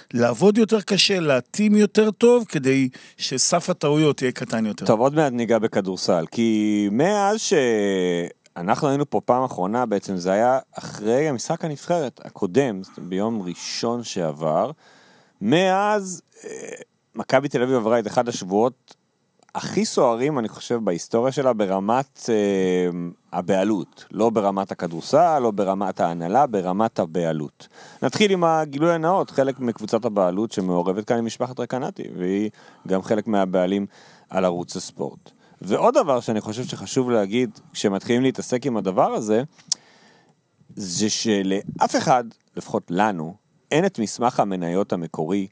לעבוד יותר קשה, להתאים יותר טוב, כדי שסף הטעויות יהיה קטן יותר. טוב, עוד מעט ניגע בכדורסל, כי מאז שאנחנו היינו פה פעם אחרונה, בעצם זה היה אחרי המשחק הנבחרת הקודם, ביום ראשון שעבר, מאז מכבי תל אביב עברה את אחד השבועות הכי סוערים, אני חושב, בהיסטוריה שלה, ברמת הבעלות. לא ברמת הכדורסל, לא ברמת ההנהלה, ברמת הבעלות. נתחיל עם הגילוי הנאות, חלק מקבוצת הבעלות שמעורבת כאן עם משפחת רקנתי, והיא גם חלק מהבעלים על ערוץ הספורט. ועוד דבר שאני חושב שחשוב להגיד, כשמתחילים להתעסק עם הדבר הזה, זה שלאף אחד, לפחות לנו, אין את מסמך המניות המקורי,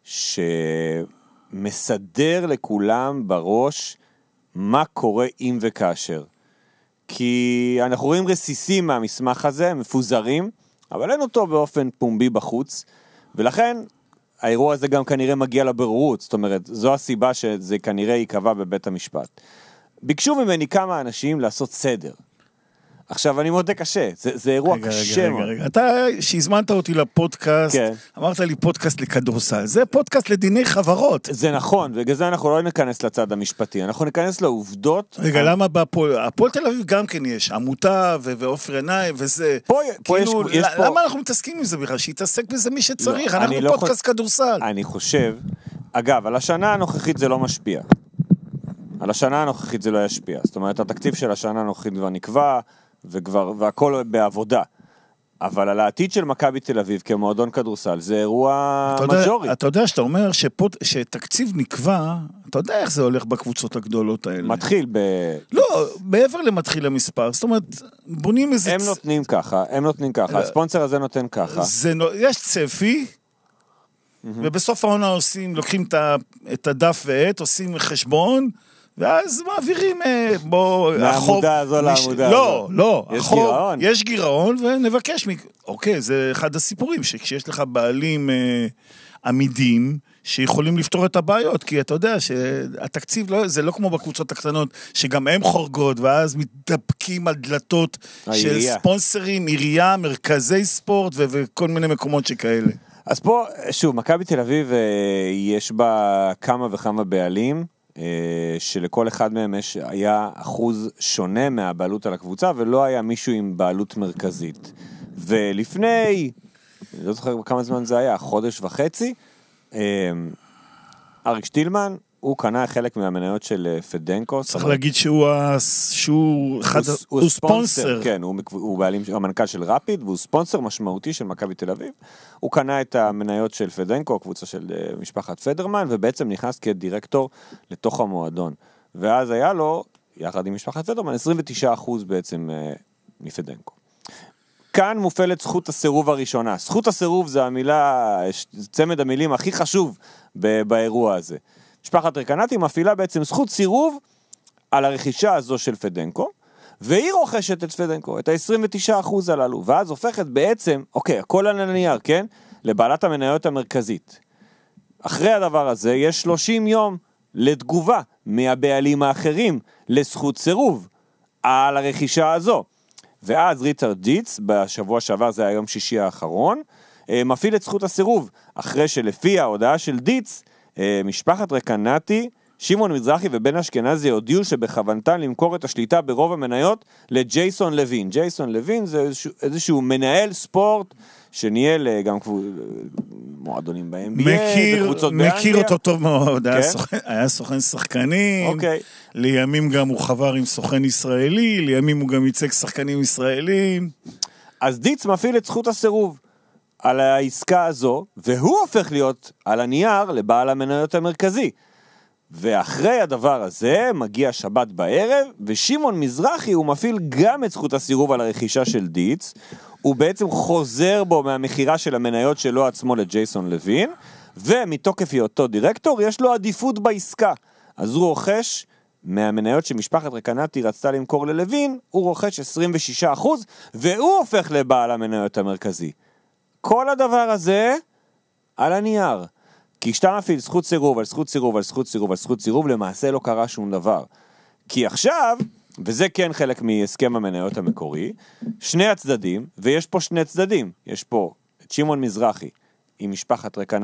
מסדר לכולם בראש מה קורה אם וכאשר. כי אנחנו רואים רסיסים מהמסמך הזה, מפוזרים, אבל אין אותו באופן פומבי בחוץ, ולכן האירוע הזה גם כנראה מגיע לברורות, זאת אומרת, זו הסיבה שזה כנראה יקבע בבית המשפט. ביקשו ממני כמה אנשים לעשות סדר. עכשיו, אני מודה קשה, זה אירוע קשה. רגע. אתה, שהזמנת אותי לפודקאסט, אמרת לי פודקאסט לכדורסל, זה פודקאסט לדיני חברות. זה נכון, בגלל זה אנחנו לא ניכנס לצד המשפטי, אנחנו ניכנס לעובדות. רגע, למה הפועל תל אביב גם כן יש, עמותה ועופר עיניי וזה, למה אנחנו מתעסקים עם זה בכלל? שיתעסק בזה מי שצריך, אנחנו פודקאסט כדורסל. אני חושב, אגב, על השנה הנוכחית זה לא משפיע. על השנה הנוכחית זה לא ישפיע. זאת אומרת, התקציב של השנה הנוכחית כבר נקבע, והכל בעבודה. אבל על העתיד של מכבי תל אביב כמועדון כדורסל, זה אירוע מז'ורי. אתה יודע שאתה אומר שתקציב נקבע, אתה יודע איך זה הולך בקבוצות הגדולות האלה. מתחיל לא, מעבר למתחיל המספר, זאת אומרת, בונים איזה... הם נותנים ככה, הספונסר הזה נותן ככה. יש צפי, ובסוף העונה לוקחים את הדף ואת, עושים חשבון, ואז מעבירים מהעמודה הזו לעמודה הזו. לא, יש גירעון. יש גירעון, ונבקש, אוקיי, זה אחד הסיפורים, שכשיש לך בעלים עמידים, שיכולים לפתור את הבעיות, כי אתה יודע שהתקציב זה לא כמו בקבוצות הקטנות, שגם הם חורגות, ואז מתדפקים על דלתות של ספונסרים, עירייה, מרכזי ספורט, וכל מיני מקומות שכאלה. אז פה, שוב, מכבי תל אביב יש בה כמה וכמה בעלים, שלכל אחד מהם היה אחוז שונה מהבעלות על הקבוצה, ולא היה מישהו עם בעלות מרכזית. ולפני, אני לא זוכר כמה זמן זה היה, חודש וחצי, אריק שטילמן, הוא קנה חלק מהמניות של פדנקו. צריך להגיד שהוא ספונסר. כן, הוא המנכ"ל של רפיד, והוא ספונסר משמעותי של מכבי תל אביב. הוא קנה את המניות של פדנקו, הקבוצה של משפחת פדרמן, ובעצם נכנס כדירקטור לתוך המועדון. ואז היה לו, יחד עם משפחת פדרמן, 29% בעצם מפדנקו. כאן מופעלת זכות הסירוב הראשונה. זכות הסירוב זה המילה, צמד המילים הכי חשוב באירוע הזה. משפחת רקנתי מפעילה בעצם זכות סירוב על הרכישה הזו של פדנקו, והיא רוכשת את פדנקו, את ה-29% הללו, ואז הופכת בעצם, אוקיי, הכל על הנייר, כן? לבעלת המניות המרכזית. אחרי הדבר הזה, יש 30 יום לתגובה מהבעלים האחרים לזכות סירוב על הרכישה הזו. ואז ריצ'רד דיץ, בשבוע שעבר, זה היום שישי האחרון, מפעיל את זכות הסירוב, אחרי שלפי ההודעה של דיץ, משפחת רקנתי, שמעון מזרחי ובן אשכנזי הודיעו שבכוונתן למכור את השליטה ברוב המניות לג'ייסון לוין. ג'ייסון לוין זה איזשהו מנהל ספורט שניהל גם מועדונים ב-NBA, מכיר אותו טוב מאוד, היה סוכן שחקנים, לימים גם הוא חבר עם סוכן ישראלי, לימים הוא גם ייצג שחקנים ישראלים. אז דיץ מפעיל את זכות הסירוב על העסקה הזו, והוא הופך להיות על הנייר לבעל המניות המרכזי. ואחרי הדבר הזה מגיע שבת בערב, ושמעון מזרחי הוא מפעיל גם את זכות הסירוב על הרכישה של דיץ, הוא בעצם חוזר בו מהמחירה של המניות שלו עצמו לג'ייסון לוין, ומתוקף היותו דירקטור יש לו עדיפות בעסקה. אז הוא רוכש מהמניות שמשפחת רקנתי רצתה למכור ללוין, הוא רוכש 26%, והוא הופך לבעל המניות המרכזי. כל הדבר הזה על הנייר. כי כשאתה מפעיל זכות סירוב על זכות סירוב על זכות סירוב על זכות סירוב, למעשה לא קרה שום דבר. כי עכשיו, וזה כן חלק מהסכם המניות המקורי, שני הצדדים, ויש פה שני צדדים. יש פה את שמעון מזרחי עם משפחת רקנתי,